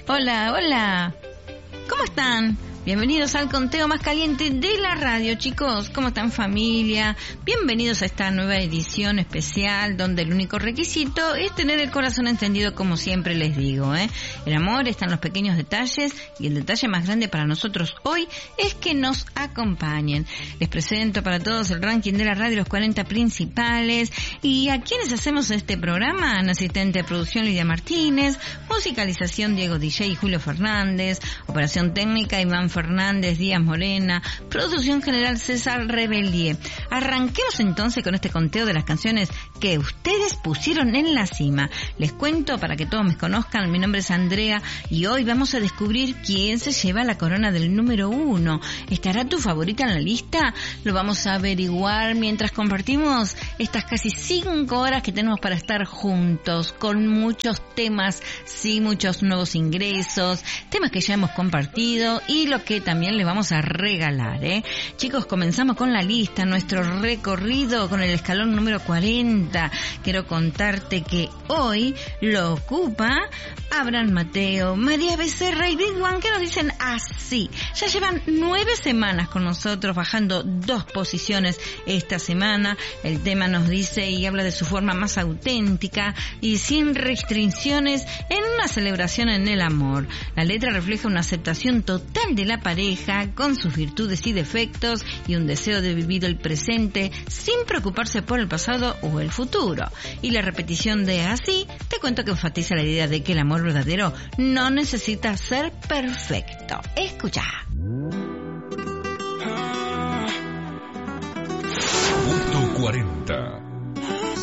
Hola, hola. ¿Cómo están? Bienvenidos al conteo más caliente de la radio, chicos. ¿Cómo están, familia? Bienvenidos a esta nueva edición especial donde el único requisito es tener el corazón encendido, como siempre les digo, ¿eh? El amor está en los pequeños detalles y el detalle más grande para nosotros hoy es que nos acompañen. Les presento para todos el ranking de la radio, los 40 principales. ¿Y a quienes hacemos este programa? Asistente de producción Lidia Martínez, musicalización Diego DJ y Julio Fernández, operación técnica Iván Fernández, Díaz Morena, producción general César Rebellier. Arranquemos entonces con este conteo de las canciones que ustedes pusieron en la cima. Les cuento para que todos me conozcan, mi nombre es Andrea y hoy vamos a descubrir quién se lleva la corona del número 1. ¿Estará tu favorita en la lista? Lo vamos a averiguar mientras compartimos estas casi 5 horas que tenemos para estar juntos, con muchos temas, sí, muchos nuevos ingresos, temas que ya hemos compartido y lo que también le vamos a regalar, ¿eh? Chicos, comenzamos con la lista, nuestro recorrido con el escalón número 40. Quiero contarte que hoy lo ocupa Abraham Mateo, María Becerra y Big One, que nos dicen así. Ya llevan 9 semanas con nosotros, bajando 2 posiciones esta semana. El tema nos dice y habla de su forma más auténtica y sin restricciones en una celebración en el amor. La letra refleja una aceptación total de la pareja con sus virtudes y defectos y un deseo de vivir el presente sin preocuparse por el pasado o el futuro. Y la repetición de así, te cuento que enfatiza la idea de que el amor verdadero no necesita ser perfecto. Escucha. Punto 40.